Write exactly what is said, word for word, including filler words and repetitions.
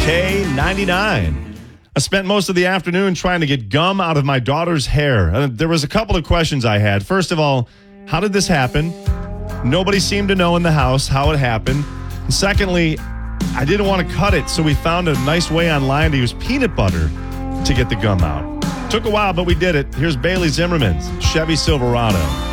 K ninety-nine. I spent most of the afternoon trying to get gum out of my daughter's hair. And there was a couple of questions I had. First of all, how did this happen? Nobody seemed to know in the house how it happened. And secondly, I didn't want to cut it, so we found a nice way online to use peanut butter to get the gum out. Took a while, but we did it. Here's Bailey Zimmerman's Chevy Silverado.